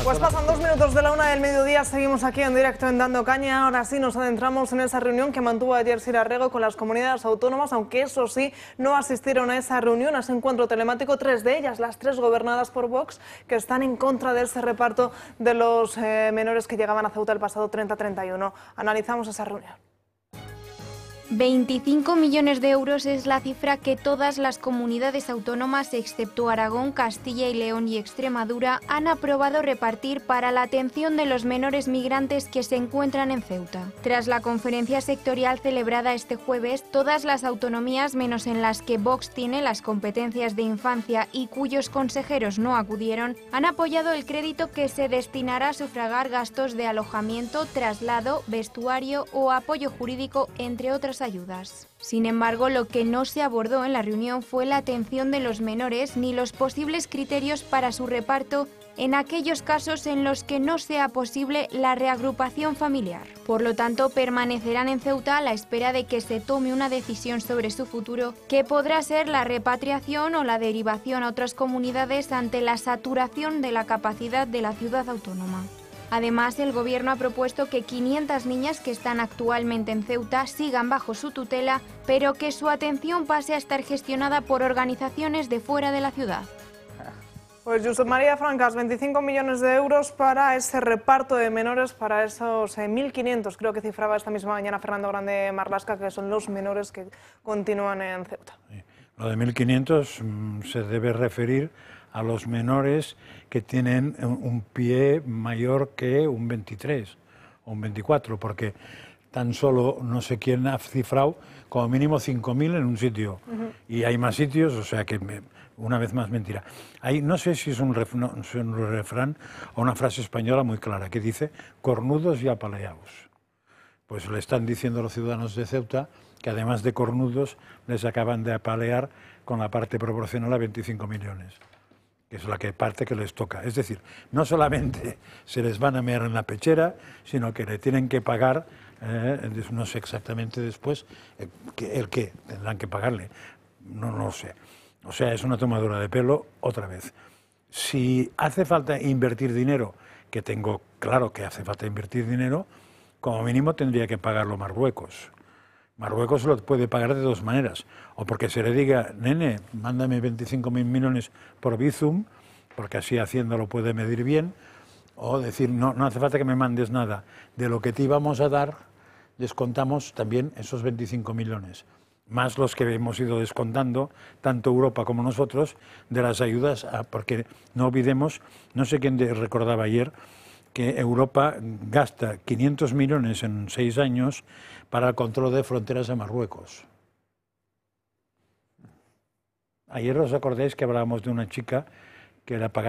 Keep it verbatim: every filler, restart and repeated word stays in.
Pues pasan dos minutos de la una del mediodía, seguimos aquí en directo en Dando Caña. Ahora sí nos adentramos en esa reunión que mantuvo ayer Sir Arrego con las comunidades autónomas, aunque eso sí, no asistieron a esa reunión, a ese encuentro telemático, tres de ellas, las tres gobernadas por Vox, que están en contra de ese reparto de los eh, menores que llegaban a Ceuta el pasado treinta treinta y uno. Analizamos esa reunión. veinticinco millones de euros es la cifra que todas las comunidades autónomas, excepto Aragón, Castilla y León y Extremadura, han aprobado repartir para la atención de los menores migrantes que se encuentran en Ceuta. Tras la conferencia sectorial celebrada este jueves, todas las autonomías, menos en las que Vox tiene las competencias de infancia y cuyos consejeros no acudieron, han apoyado el crédito que se destinará a sufragar gastos de alojamiento, traslado, vestuario o apoyo jurídico, entre otras ayudas. Sin embargo, lo que no se abordó en la reunión fue la atención de los menores ni los posibles criterios para su reparto en aquellos casos en los que no sea posible la reagrupación familiar. Por lo tanto, permanecerán en Ceuta a la espera de que se tome una decisión sobre su futuro, que podrá ser la repatriación o la derivación a otras comunidades ante la saturación de la capacidad de la ciudad autónoma. Además, el Gobierno ha propuesto que quinientas niñas que están actualmente en Ceuta sigan bajo su tutela, pero que su atención pase a estar gestionada por organizaciones de fuera de la ciudad. Pues Josep María Francas, veinticinco millones de euros para ese reparto de menores, para esos eh, mil quinientos, creo que cifraba esta misma mañana Fernando Grande Marlaska, que son los menores que continúan en Ceuta. Sí. Lo de mil quinientos mmm, se debe referir a los menores que tienen un pie mayor que un veintitrés o un veinticuatro, porque tan solo no sé quién ha cifrado como mínimo cinco mil en un sitio. Uh-huh. Y hay más sitios, o sea que me, una vez más mentira. Hay, no sé si es un, ref, no, es un refrán o una frase española muy clara que dice cornudos y apaleados. Pues le están diciendo a los ciudadanos de Ceuta que además de cornudos les acaban de apalear con la parte proporcional a veinticinco millones. Que es la que parte que les toca. Es decir, no solamente se les van a mear en la pechera, sino que le tienen que pagar, eh, no sé exactamente después, eh, el qué, tendrán que pagarle, no, no lo sé. O sea, es una tomadura de pelo otra vez. Si hace falta invertir dinero, que tengo claro que hace falta invertir dinero, como mínimo tendría que pagarlo Marruecos. Marruecos lo puede pagar de dos maneras, o porque se le diga, nene, mándame veinticinco mil millones por Bizum, porque así Hacienda lo puede medir bien, o decir, no, no hace falta que me mandes nada, de lo que te íbamos a dar, descontamos también esos veinticinco millones, más los que hemos ido descontando, tanto Europa como nosotros, de las ayudas, a, porque no olvidemos, no sé quién recordaba ayer, que Europa gasta quinientos millones en seis años para el control de fronteras a Marruecos. Ayer os acordáis que hablábamos de una chica que la pagaba